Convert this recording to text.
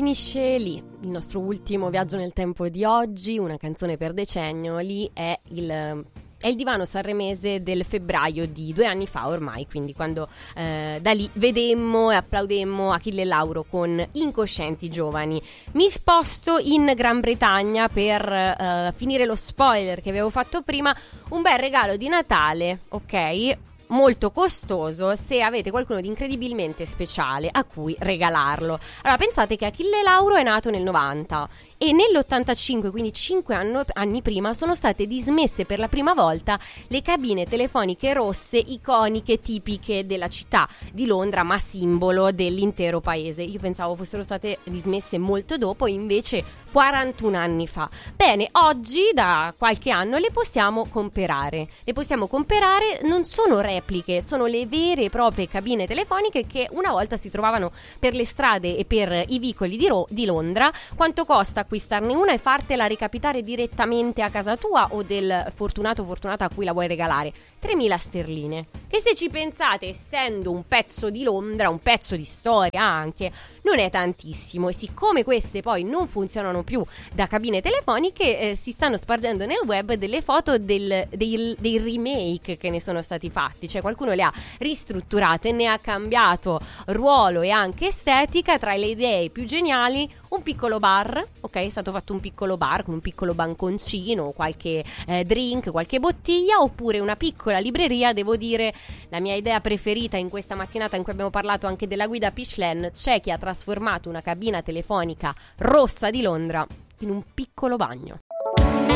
finisce lì il nostro ultimo viaggio nel tempo di oggi, una canzone per decennio. Lì è il divano sanremese del febbraio di 2 anni fa ormai, quindi quando da lì vedemmo e applaudemmo Achille Lauro con Incoscienti Giovani. Mi sposto in Gran Bretagna per finire lo spoiler che avevo fatto prima. Un bel regalo di Natale, ok? Molto costoso se avete qualcuno di incredibilmente speciale a cui regalarlo. Allora pensate che Achille Lauro è nato nel 90 e nell'85, quindi 5 anni prima, sono state dismesse per la prima volta le cabine telefoniche rosse iconiche, tipiche della città di Londra, ma simbolo dell'intero paese. Io pensavo fossero state dismesse molto dopo, invece 41 anni fa. Bene, oggi da qualche anno le possiamo comprare. Non sono repliche, sono le vere e proprie cabine telefoniche che una volta si trovavano per le strade e per i vicoli di Londra. Quanto costa acquistarne una e fartela recapitare direttamente a casa tua o del fortunato o fortunata a cui la vuoi regalare? 3.000 sterline. Che se ci pensate, essendo un pezzo di Londra, un pezzo di storia anche, non è tantissimo. E siccome queste poi non funzionano più da cabine telefoniche, si stanno spargendo nel web delle foto dei remake che ne sono stati fatti. Cioè qualcuno le ha ristrutturate, ne ha cambiato ruolo e anche estetica. Tra le idee più geniali, un piccolo bar, ok? È stato fatto un piccolo bar con un piccolo banconcino, qualche drink, qualche bottiglia, oppure una piccola libreria. Devo dire, la mia idea preferita in questa mattinata in cui abbiamo parlato anche della guida Pitchland, c'è chi ha trasformato una cabina telefonica rossa di Londra in un piccolo bagno.